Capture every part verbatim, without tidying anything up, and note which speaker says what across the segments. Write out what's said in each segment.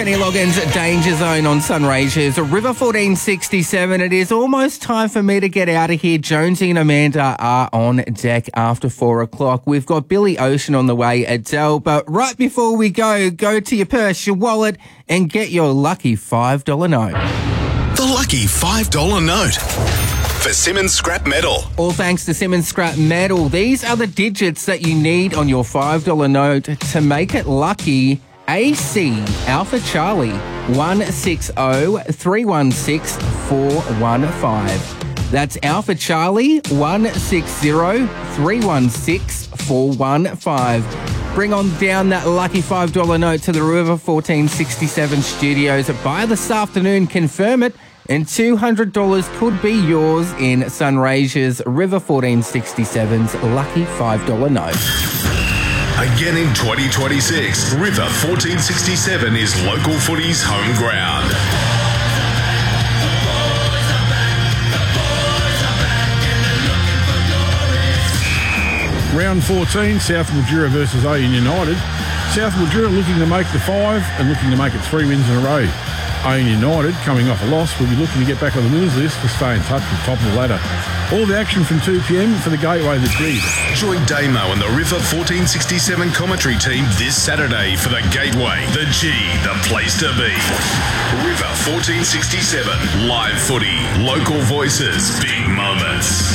Speaker 1: Kenny Loggins, Danger Zone on Sunraysia's River fourteen sixty-seven. It is almost time for me to get out of here. Jonesy and Amanda are on deck after four o'clock. We've got Billy Ocean on the way, Adele. But right before we go, go to your purse, your wallet, and get your lucky five dollar note.
Speaker 2: The lucky five dollar note for Simmons Scrap Metal.
Speaker 1: All thanks to Simmons Scrap Metal. These are the digits that you need on your five dollar note to make it lucky. A C Alpha Charlie one six zero three one six four one five. That's Alpha Charlie one six zero three one six four one five. Bring on down that lucky five dollar note to the River fourteen sixty-seven studios by this afternoon. Confirm it, and two hundred dollars could be yours in Sunraysia's River fourteen sixty-seven's lucky five dollar note.
Speaker 2: Again in twenty twenty-six, River fourteen sixty-seven is local footy's home ground.
Speaker 3: Round fourteen, South Mildura versus Oyen United. South Mildura looking to make the five and looking to make it three wins in a row. Oyen United, coming off a loss, will be looking to get back on the winners list to stay in touch with top of the ladder. All the action from two p.m. for the Gateway, the G.
Speaker 2: Join Damo and the River fourteen sixty-seven commentary team this Saturday for the Gateway, the G, the place to be. River fourteen sixty-seven, live footy, local voices, big moments.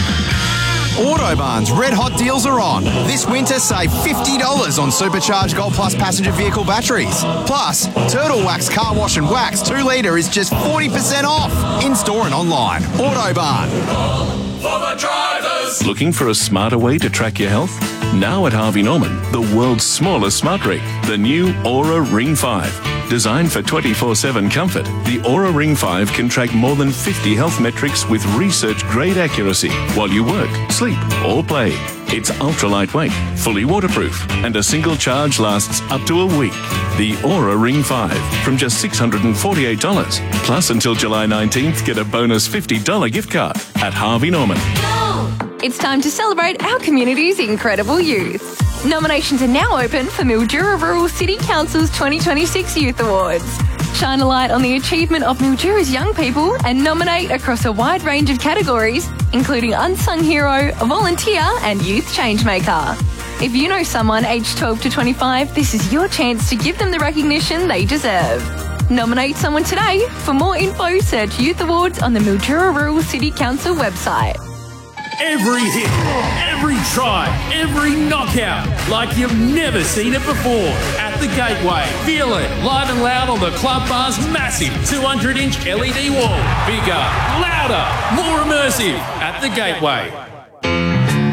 Speaker 4: Autobahn's red hot deals are on. This winter, save fifty dollars on Supercharged Gold Plus passenger vehicle batteries. Plus, Turtle Wax car wash and wax two litre is just forty percent off. In-store and online. Autobahn.
Speaker 5: For the drivers.
Speaker 6: Looking for a smarter way to track your health? Now at Harvey Norman, the world's smallest smart ring, the new Aura Ring five. Designed for twenty-four seven comfort, the Aura Ring five can track more than fifty health metrics with research-grade accuracy while you work, sleep, or play. It's ultra-lightweight, fully waterproof, and a single charge lasts up to a week. The Aura Ring five from just six hundred forty-eight dollars. Plus, until July nineteenth, get a bonus fifty dollars gift card at Harvey Norman.
Speaker 7: It's time to celebrate our community's incredible youth. Nominations are now open for Mildura Rural City Council's twenty twenty-six Youth Awards. Shine a light on the achievement of Mildura's young people and nominate across a wide range of categories, including Unsung Hero, Volunteer and Youth Changemaker. If you know someone aged twelve to twenty-five, this is your chance to give them the recognition they deserve. Nominate someone today. For more info, search Youth Awards on the Mildura Rural City Council website.
Speaker 8: Every hit, every try, every knockout, like you've never seen it before. At the Gateway, feel it live and loud on the Club Bar's massive two hundred inch L E D wall. Bigger, louder, more immersive at the Gateway.